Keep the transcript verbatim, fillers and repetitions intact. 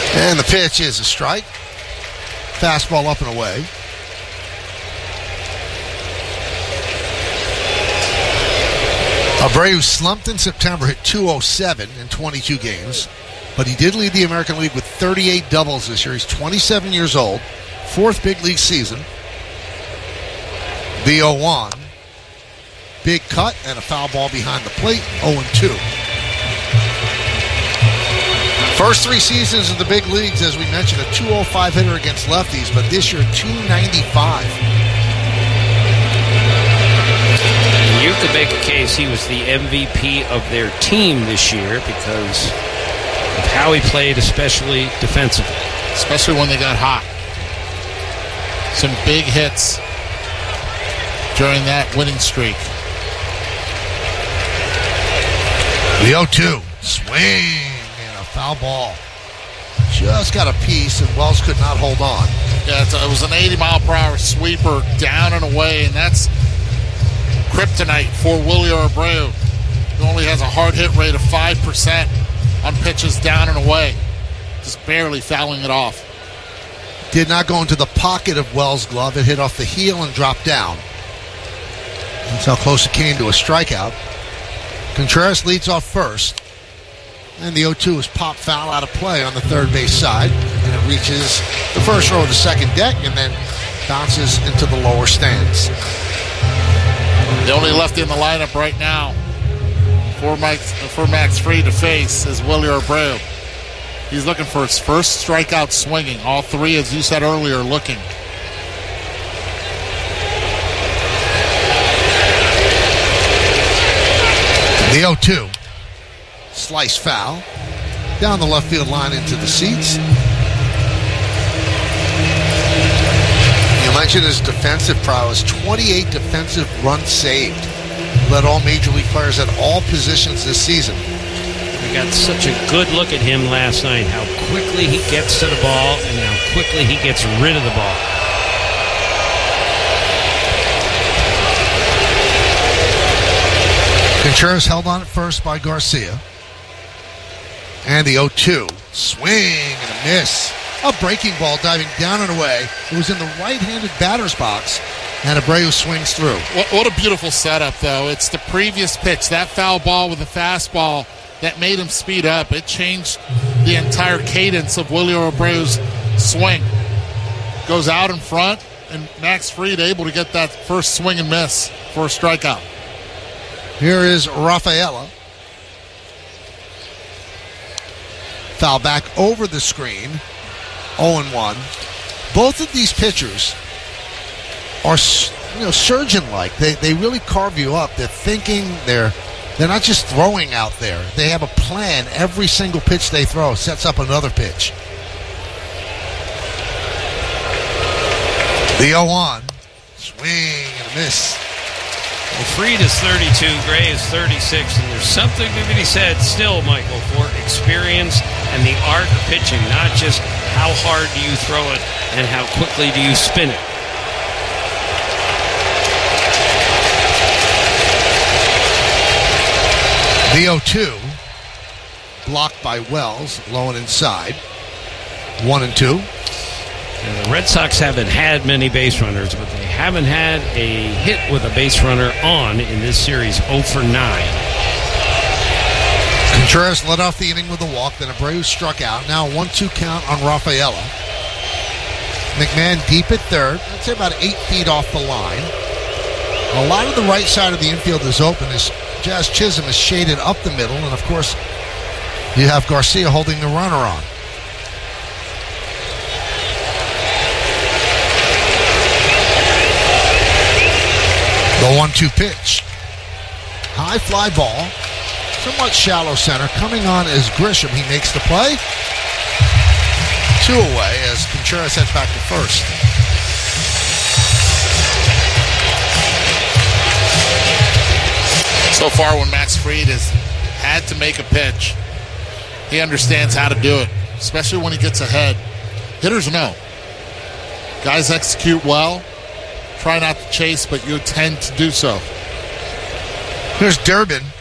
And the pitch is a strike. Fastball up and away. Abreu slumped in September, hit two oh seven in twenty-two games. But he did lead the American League with thirty-eight doubles this year. He's twenty-seven years old. Fourth big league season. The oh one. Big cut and a foul ball behind the plate. oh two. First three seasons of the big leagues, as we mentioned, a two oh five hitter against lefties, but this year two ninety-five. You could make a case he was the M V P of their team this year because of how he played, especially defensively. Especially when they got hot. Some big hits during that winning streak. The oh two. Swing. Foul ball. Just got a piece, and Wells could not hold on. Yeah, it's a, it was an eighty mile per hour sweeper down and away, and that's kryptonite for Willie Abreu, who only has a hard hit rate of five percent on pitches down and away. Just barely fouling it off. Did not go into the pocket of Wells' glove. It hit off the heel and dropped down. That's how close it came to a strikeout. Contreras leads off first. And the oh two is popped foul out of play on the third base side. And it reaches the first row of the second deck and then bounces into the lower stands. The only lefty in the lineup right now for Max, for Max Fried to face is Willie Abreu. He's looking for his first strikeout swinging. All three, as you said earlier, looking. The oh two. Slice foul. Down the left field line into the seats. You mentioned his defensive prowess. twenty-eight defensive runs saved. Led all major league players at all positions this season. We got such a good look at him last night. How quickly he gets to the ball and how quickly he gets rid of the ball. Contreras held on at first by Garcia. And the oh two. Swing and a miss. A breaking ball diving down and away. It was in the right-handed batter's box. And Abreu swings through. What, what a beautiful setup, though. It's the previous pitch, that foul ball with a fastball that made him speed up. It changed the entire cadence of Willie Abreu's swing. Goes out in front, and Max Fried able to get that first swing and miss for a strikeout. Here is Rafaela. Foul back over the screen. oh one. Both of these pitchers are, you know, surgeon-like. They they really carve you up. They're thinking. They're they're not just throwing out there. They have a plan. Every single pitch they throw sets up another pitch. The oh one. Swing and a miss. Well, Fried is thirty-two, Gray is thirty-six, and there's something to be said still, Michael, for experience and the art of pitching, not just how hard do you throw it and how quickly do you spin it. The oh two, blocked by Wells, low and inside. One and two. And the Red Sox haven't had many base runners, but they haven't had a hit with a base runner on in this series. oh for nine. Contreras led off the inning with a walk, then Abreu struck out. Now a one two count on Rafaela. McMahon deep at third. I'd say about eight feet off the line. A lot of the right side of the infield is open as Jazz Chisholm is shaded up the middle, and of course you have Garcia holding the runner on. The one two pitch. High fly ball. Somewhat shallow center. Coming on is Grisham. He makes the play. Two away as Contreras heads back to first. So far, when Max Fried has had to make a pitch, he understands how to do it, especially when he gets ahead. Hitters know. Guys execute well. Try not to chase, but you tend to do so. Here's Durbin.